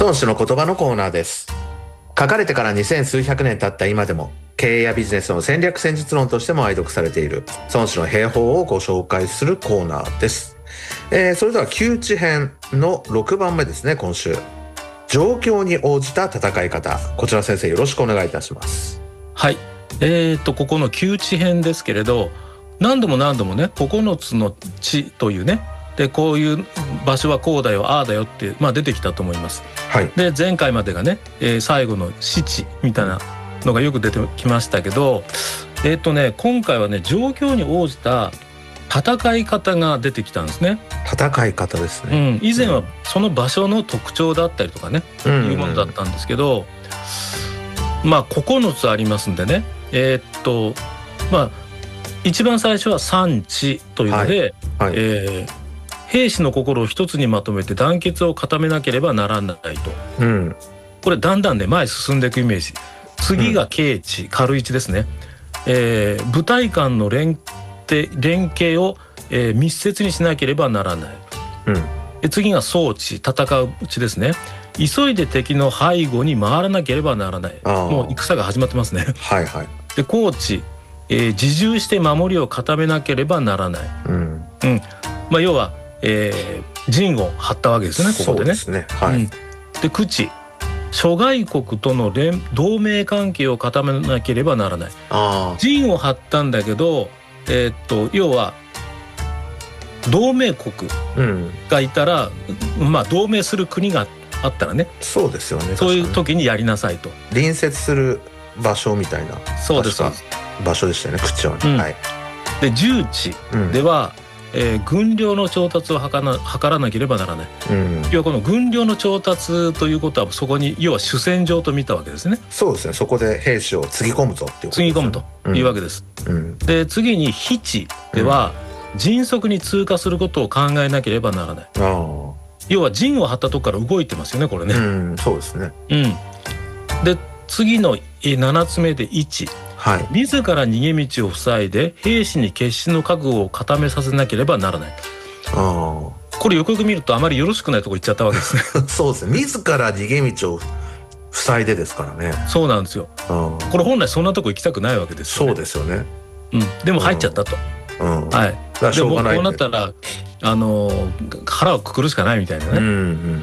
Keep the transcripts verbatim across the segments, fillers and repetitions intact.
孫子の言葉のコーナーです。書かれてからにせん数百年経った今でも、経営やビジネスの戦略戦術論としても愛読されている孫子の兵法をご紹介するコーナーです。えー、それでは窮地編のろくばんめですね。今週、状況に応じた戦い方、こちら先生よろしくお願いいたします。 はい、えー、とここの窮地編ですけれど、何度も何度もね、ここのつの地というね、でこういう場所はこうだよああだよって、まあ、出てきたと思います。 はい、 で前回までがね、えー、最後の死地みたいなのがよく出てきましたけど、えーとね、今回はね、状況に応じた戦い方が出てきたんですね。 戦い方ですね、 うん、以前はその場所の特徴だったりとかね、うん、いうものだったんですけど、まあここのつありますんでね、えー、っとまあ一番最初は産地というので、はいはい、えー、兵士の心を一つにまとめて団結を固めなければならないと、うん、これだんだんね前進んでいくイメージ。次が軽地、うん、軽一ですね、えー、部隊間の連連携を、えー、密接にしなければならない、うん、で次が総地、戦う地ですね。急いで敵の背後に回らなければならない。もう戦が始まってますね。はいはい。で高地、えー、自重して守りを固めなければならない、うんうん、まあ、要は、えー、陣を張ったわけですね、ここでね。そうですね、はい。うん、で区地、諸外国との連同盟関係を固めなければならない。あ、陣を張ったんだけど、えー、っと要は同盟国がいたら、うん、まあ同盟する国があったらね、そうですよね、そういう時にやりなさいと。隣接する場所みたいな、そうです場所でしたよね、区地はね、うん、はい。で重地では、うん、えー、軍領の調達を図ら、図らなければならない、うん、要はこの軍領の調達ということは、そこに要は主戦場と見たわけですね。そうですね、そこで兵士をつぎ込むぞっていうことですね。つぎ込むというわけです、うん、で次に非地では、うん、迅速に通過することを考えなければならない。あ、要は陣を張ったとこから動いてますよね、これね、うん、そうですね、うん、で次のななつめで位置、はい、自ら逃げ道を塞いで兵士に決死の覚悟を固めさせなければならない。あ、これよくよく見るとあまりよろしくないとこ行っちゃったわけですね。そうですね、自ら逃げ道を塞いでですからね。そうなんですよ。これ本来そんなとこ行きたくないわけですよね。そうですよね、うん、でも入っちゃったと、うん、はい、でもこうなったらあの腹をくくるしかないみたいなね、うんうん、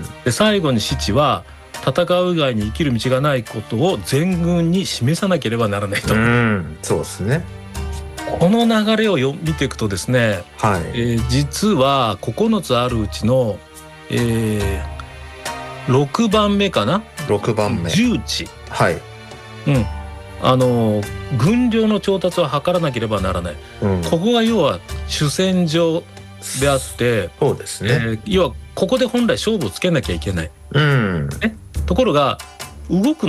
で最後に死地は戦う以外に生きる道がないことを全軍に示さなければならないと、うん、そうですね。この流れをよ見ていくとですね、はい、えー、実はここのつあるうちの、えー、ろくばんめかな、ろくばんめ重地、はい、うん、あの軍領の調達を図らなければならない、うん、ここが要は主戦場であって、そうですね、えー、要はここで本来勝負をつけなきゃいけない、うん、ね、ところが動く